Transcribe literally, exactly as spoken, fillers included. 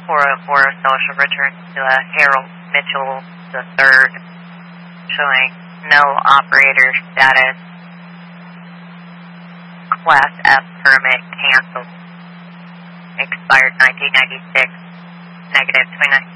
four oh four social return to uh, Harold Mitchell the third, showing no operator status. Class F permit canceled. Expired nineteen ninety-six. Negative twenty-nine.